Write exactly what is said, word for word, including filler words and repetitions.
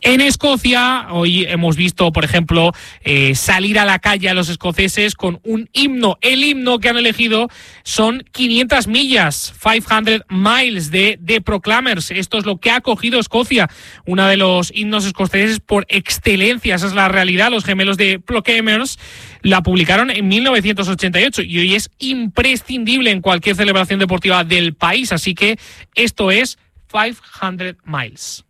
En Escocia, hoy hemos visto, por ejemplo, eh, salir a la calle a los escoceses con un himno. El himno que han elegido son quinientas millas, quinientos miles de The Proclaimers. Esto es lo que ha cogido Escocia, uno de los himnos escoceses por excelencia. Esa es la realidad. Los gemelos de Proclaimers la publicaron en mil novecientos ochenta y ocho y hoy es imprescindible en cualquier celebración deportiva del país. Así que esto es quinientos miles.